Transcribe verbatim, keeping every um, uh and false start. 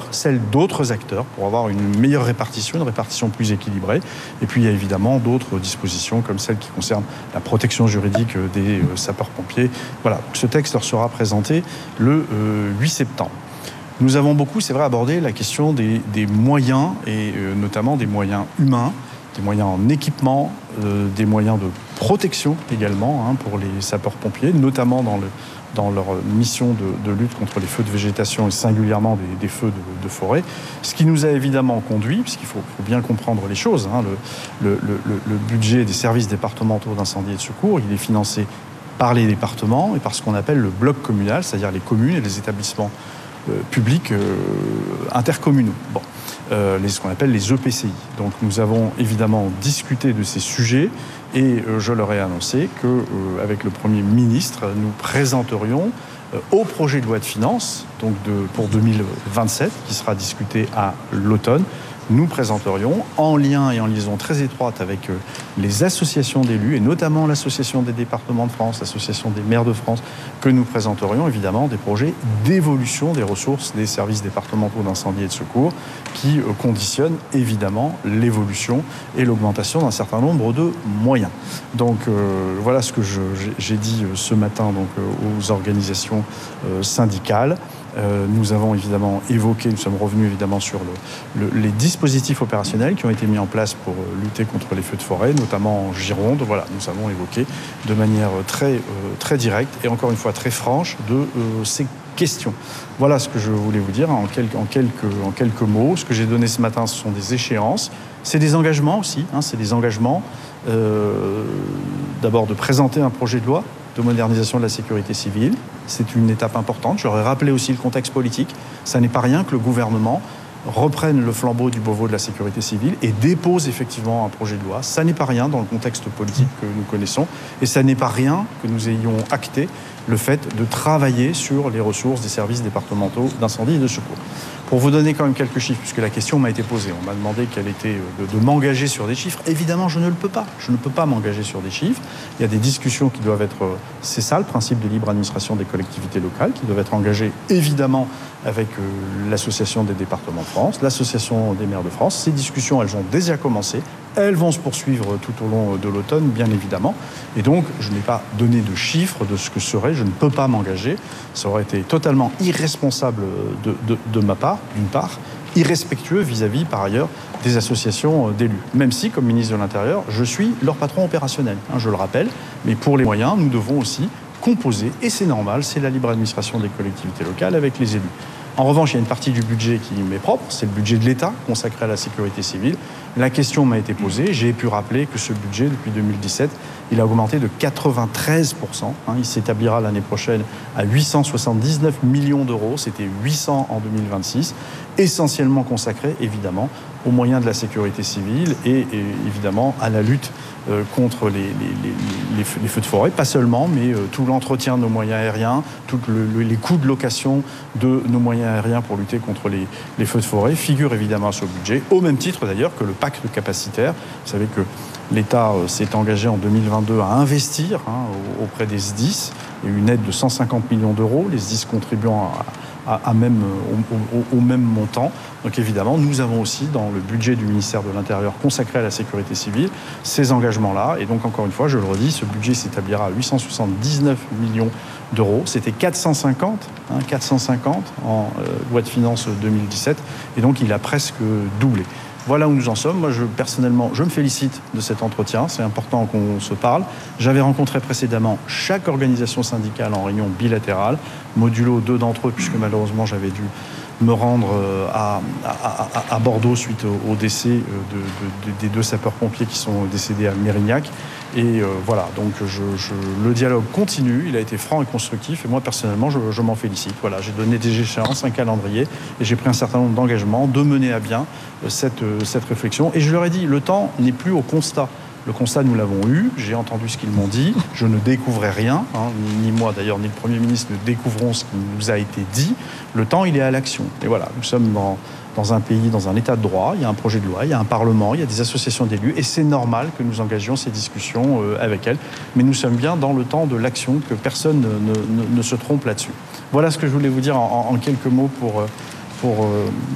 celle d'autres acteurs pour avoir une meilleure répartition, une répartition plus équilibrée. Et puis il y a évidemment d'autres dispositions comme celles qui concernent la protection juridique des sapeurs-pompiers. Voilà, ce texte leur sera présenté le huit septembre. Nous avons beaucoup, c'est vrai, abordé la question des, des moyens, et euh, notamment des moyens humains, des moyens en équipement, euh, des moyens de protection également hein, pour les sapeurs-pompiers, notamment dans, le, dans leur mission de, de lutte contre les feux de végétation et singulièrement des, des feux de, de forêt. Ce qui nous a évidemment conduit, puisqu'il faut, faut bien comprendre les choses, hein, le, le, le, le budget des services départementaux d'incendie et de secours, il est financé par les départements et par ce qu'on appelle le bloc communal, c'est-à-dire les communes et les établissements Euh, publics euh, intercommunaux, bon, euh, les, ce qu'on appelle les E P C I. Donc nous avons évidemment discuté de ces sujets et euh, je leur ai annoncé qu'avec euh, le Premier ministre, nous présenterions euh, au projet de loi de finances, donc de, pour deux mille vingt-sept, qui sera discuté à l'automne, nous présenterions, en lien et en liaison très étroite avec les associations d'élus, et notamment l'Association des départements de France, l'Association des maires de France, que nous présenterions évidemment des projets d'évolution des ressources des services départementaux d'incendie et de secours qui conditionnent évidemment l'évolution et l'augmentation d'un certain nombre de moyens. Donc euh, voilà ce que je, j'ai dit ce matin donc, aux organisations euh, syndicales. Euh, nous avons évidemment évoqué, nous sommes revenus évidemment sur le, le, les dispositifs opérationnels qui ont été mis en place pour euh, lutter contre les feux de forêt, notamment en Gironde. Voilà, nous avons évoqué de manière très, euh, très directe et encore une fois très franche de euh, ces questions. Voilà ce que je voulais vous dire en quelques, en quelques, en quelques mots. Ce que j'ai donné ce matin, ce sont des échéances. C'est des engagements aussi, hein, c'est des engagements euh, d'abord de présenter un projet de loi de modernisation de la sécurité civile. C'est une étape importante. Je leur ai rappelé aussi le contexte politique. Ça n'est pas rien que le gouvernement reprenne le flambeau du Beauvau de la sécurité civile et dépose effectivement un projet de loi. Ça n'est pas rien dans le contexte politique que nous connaissons. Et ça n'est pas rien que nous ayons acté le fait de travailler sur les ressources des services départementaux d'incendie et de secours. Pour vous donner quand même quelques chiffres, puisque la question m'a été posée, on m'a demandé quelle était de, de m'engager sur des chiffres. Évidemment, je ne le peux pas. Je ne peux pas m'engager sur des chiffres. Il y a des discussions qui doivent être... C'est ça le principe de libre administration des collectivités locales, qui doivent être engagées évidemment avec euh, l'Association des départements de France, l'Association des maires de France. Ces discussions, elles ont déjà commencé. Elles vont se poursuivre tout au long de l'automne, bien évidemment. Et donc, je n'ai pas donné de chiffres de ce que serait. Je ne peux pas m'engager. Ça aurait été totalement irresponsable de, de, de ma part, d'une part, irrespectueux vis-à-vis, par ailleurs, des associations d'élus. Même si, comme ministre de l'Intérieur, je suis leur patron opérationnel, hein, je le rappelle. Mais pour les moyens, nous devons aussi composer, et c'est normal, c'est la libre administration des collectivités locales avec les élus. En revanche, il y a une partie du budget qui m'est propre, c'est le budget de l'État consacré à la sécurité civile. La question m'a été posée, j'ai pu rappeler que ce budget, depuis deux mille dix-sept, il a augmenté de quatre-vingt-treize pour cent. Hein, il s'établira l'année prochaine à huit cent soixante-dix-neuf millions d'euros, c'était huit cents en deux mille vingt-six, essentiellement consacré, évidemment, aux moyens de la sécurité civile et, et évidemment à la lutte euh, contre les, les, les, les, feux, les feux de forêt, pas seulement, mais euh, tout l'entretien de nos moyens aériens, tous le, le, les coûts de location de nos moyens aériens pour lutter contre les, les feux de forêt figurent évidemment à ce budget, au même titre d'ailleurs que le pacte capacitaire. Vous savez que l'État euh, s'est engagé en deux mille vingt-deux à investir hein, auprès des S D I S, il y a eu une aide de cent cinquante millions d'euros, les S D I S contribuant à À, à même, au, au, au même montant. Donc évidemment, nous avons aussi dans le budget du ministère de l'Intérieur consacré à la sécurité civile ces engagements-là. Et donc encore une fois, je le redis, ce budget s'établira à huit cent soixante-dix-neuf millions d'euros. C'était quatre cent cinquante, hein, quatre cent cinquante en euh, loi de finances deux mille dix-sept. Et donc il a presque doublé. Voilà où nous en sommes. Moi, je, personnellement, je me félicite de cet entretien. C'est important qu'on se parle. J'avais rencontré précédemment chaque organisation syndicale en réunion bilatérale, modulo deux d'entre eux, puisque malheureusement, j'avais dû me rendre à, à, à Bordeaux suite au, au décès de, de, de, des deux sapeurs-pompiers qui sont décédés à Mérignac. Et euh, voilà, donc je, je, le dialogue continue, il a été franc et constructif, et moi personnellement, je, je m'en félicite. Voilà, j'ai donné des échéances, un calendrier, et j'ai pris un certain nombre d'engagements de mener à bien cette, cette réflexion. Et je leur ai dit, le temps n'est plus au constat. Le constat, nous l'avons eu, j'ai entendu ce qu'ils m'ont dit, je ne découvrais rien, hein, ni, ni moi d'ailleurs, ni le Premier ministre ne découvrons ce qui nous a été dit. Le temps, il est à l'action. Et voilà, nous sommes dans, dans un pays, dans un état de droit, il y a un projet de loi, il y a un parlement, il y a des associations d'élus, et c'est normal que nous engagions ces discussions euh, avec elles. Mais nous sommes bien dans le temps de l'action, que personne ne, ne, ne se trompe là-dessus. Voilà ce que je voulais vous dire en, en quelques mots pour... pour euh,